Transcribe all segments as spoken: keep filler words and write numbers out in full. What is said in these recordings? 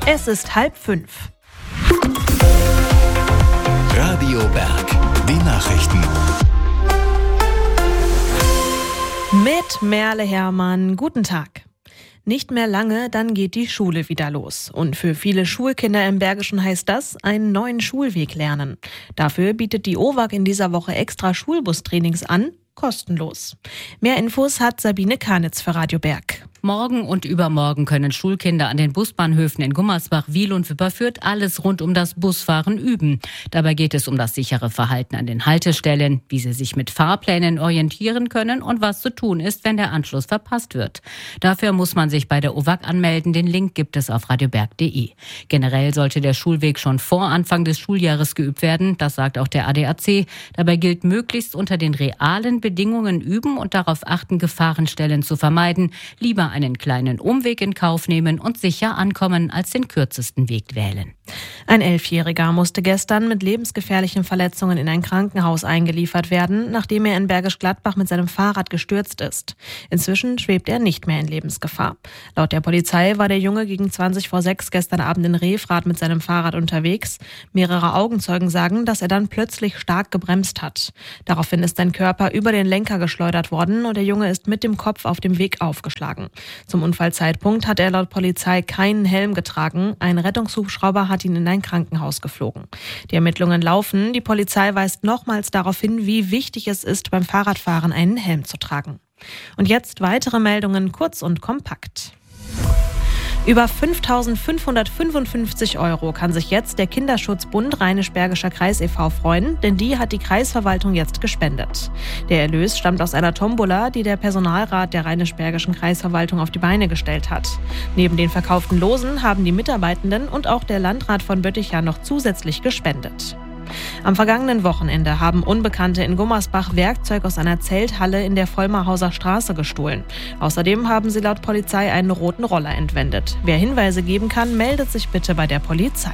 Es ist halb fünf. Radio Berg, die Nachrichten. Mit Merle Hermann, guten Tag. Nicht mehr lange, dann geht die Schule wieder los. Und für viele Schulkinder im Bergischen heißt das, einen neuen Schulweg lernen. Dafür bietet die O W A G in dieser Woche extra Schulbustrainings an, kostenlos. Mehr Infos hat Sabine Karnitz für Radio Berg. Morgen und übermorgen können Schulkinder an den Busbahnhöfen in Gummersbach, Wiel und Wipperfürth alles rund um das Busfahren üben. Dabei geht es um das sichere Verhalten an den Haltestellen, wie sie sich mit Fahrplänen orientieren können und was zu tun ist, wenn der Anschluss verpasst wird. Dafür muss man sich bei der O W A G anmelden. Den Link gibt es auf radioberg punkt de. Generell sollte der Schulweg schon vor Anfang des Schuljahres geübt werden. Das sagt auch der A D A C. Dabei gilt, möglichst unter den realen Bedingungen üben und darauf achten, Gefahrenstellen zu vermeiden. Lieber einen kleinen Umweg in Kauf nehmen und sicher ankommen, als den kürzesten Weg wählen. Ein Elfjähriger musste gestern mit lebensgefährlichen Verletzungen in ein Krankenhaus eingeliefert werden, nachdem er in Bergisch Gladbach mit seinem Fahrrad gestürzt ist. Inzwischen schwebt er nicht mehr in Lebensgefahr. Laut der Polizei war der Junge gegen zwanzig vor sechs gestern Abend in Refrath mit seinem Fahrrad unterwegs. Mehrere Augenzeugen sagen, dass er dann plötzlich stark gebremst hat. Daraufhin ist sein Körper über den Lenker geschleudert worden und der Junge ist mit dem Kopf auf dem Weg aufgeschlagen. Zum Unfallzeitpunkt hat er laut Polizei keinen Helm getragen. Ein Rettungshubschrauber hat ihn in ein Krankenhaus geflogen. Die Ermittlungen laufen. Die Polizei weist nochmals darauf hin, wie wichtig es ist, beim Fahrradfahren einen Helm zu tragen. Und jetzt weitere Meldungen, kurz und kompakt. Über fünftausendfünfhundertfünfundfünfzig Euro kann sich jetzt der Kinderschutzbund Rheinisch-Bergischer Kreis e V freuen, denn die hat die Kreisverwaltung jetzt gespendet. Der Erlös stammt aus einer Tombola, die der Personalrat der Rheinisch-Bergischen Kreisverwaltung auf die Beine gestellt hat. Neben den verkauften Losen haben die Mitarbeitenden und auch der Landrat von Bötticher noch zusätzlich gespendet. Am vergangenen Wochenende haben Unbekannte in Gummersbach Werkzeug aus einer Zelthalle in der Vollmerhauser Straße gestohlen. Außerdem haben sie laut Polizei einen roten Roller entwendet. Wer Hinweise geben kann, meldet sich bitte bei der Polizei.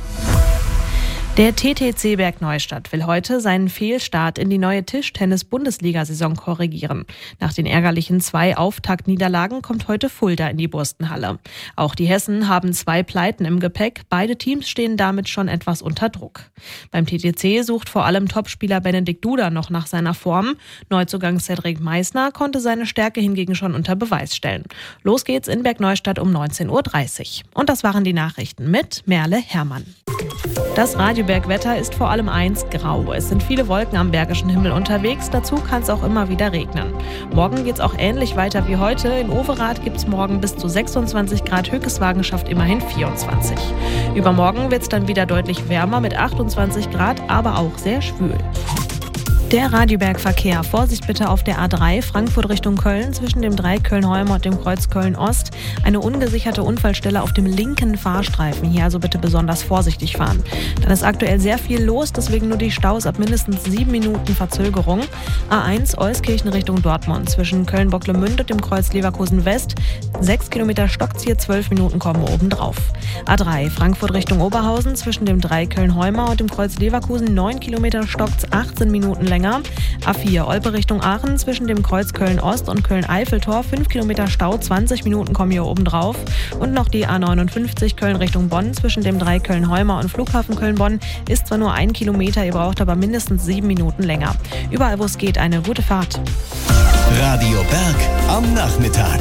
Der T T C Bergneustadt will heute seinen Fehlstart in die neue Tischtennis-Bundesliga-Saison korrigieren. Nach den ärgerlichen zwei Auftaktniederlagen kommt heute Fulda in die Burstenhalle. Auch die Hessen haben zwei Pleiten im Gepäck. Beide Teams stehen damit schon etwas unter Druck. Beim T T C sucht vor allem Topspieler Benedikt Duda noch nach seiner Form. Neuzugang Cedric Meissner konnte seine Stärke hingegen schon unter Beweis stellen. Los geht's in Bergneustadt um neunzehn Uhr dreißig. Und das waren die Nachrichten mit Merle Hermann. Das Radioberg-Wetter ist vor allem eins, grau. Es sind viele Wolken am bergischen Himmel unterwegs, dazu kann es auch immer wieder regnen. Morgen geht es auch ähnlich weiter wie heute. In Overath gibt es morgen bis zu sechsundzwanzig Grad, Höchstwagen schafft immerhin vierundzwanzig. Übermorgen wird es dann wieder deutlich wärmer mit achtundzwanzig Grad, aber auch sehr schwül. Der Radioberg-Verkehr. Vorsicht bitte auf der A drei Frankfurt Richtung Köln zwischen dem Dreieck Köln-Holmer und dem Kreuz Köln-Ost. Eine ungesicherte Unfallstelle auf dem linken Fahrstreifen. Hier also bitte besonders vorsichtig fahren. Dann ist aktuell sehr viel los, deswegen nur die Staus ab mindestens sieben Minuten Verzögerung. A eins Euskirchen Richtung Dortmund zwischen Köln-Bocklemünd und dem Kreuz Leverkusen West. Sechs Kilometer stockt's hier, zwölf Minuten kommen obendrauf. A drei Frankfurt Richtung Oberhausen zwischen dem Dreieck Köln-Holmer und dem Kreuz Leverkusen. neun Kilometer stockt's, achtzehn Minuten länger. A vier Olpe Richtung Aachen zwischen dem Kreuz Köln-Ost und Köln-Eiffeltor. fünf Kilometer Stau, zwanzig Minuten kommen hier oben drauf. Und noch die A neunundfünfzig Köln Richtung Bonn zwischen dem Dreieck Köln-Holmer und Flughafen Köln-Bonn. Ist zwar nur ein Kilometer, ihr braucht aber mindestens sieben Minuten länger. Überall, wo es geht, eine gute Fahrt. Radio Berg am Nachmittag.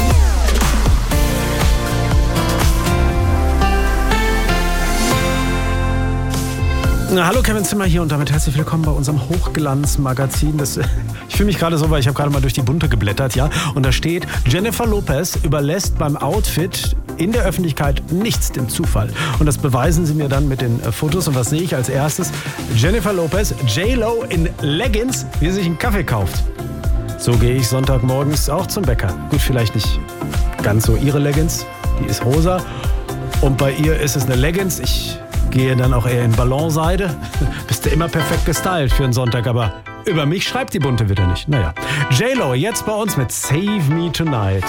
Hallo, Kevin Zimmer hier und damit herzlich willkommen bei unserem Hochglanzmagazin. Das, ich fühle mich gerade so, weil ich habe gerade mal durch die Bunte geblättert, ja. Und da steht, Jennifer Lopez überlässt beim Outfit in der Öffentlichkeit nichts dem Zufall. Und das beweisen sie mir dann mit den äh, Fotos. Und was sehe ich als erstes? Jennifer Lopez, J-Lo in Leggings, wie sie sich einen Kaffee kauft. So gehe ich Sonntagmorgens auch zum Bäcker. Gut, vielleicht nicht ganz so ihre Leggings, die ist rosa. Und bei ihr ist es eine Leggings. Ich gehe dann auch eher in Ballonseide. Bist du immer perfekt gestylt für einen Sonntag, aber über mich schreibt die Bunte wieder nicht. Naja. J-Lo jetzt bei uns mit Save Me Tonight.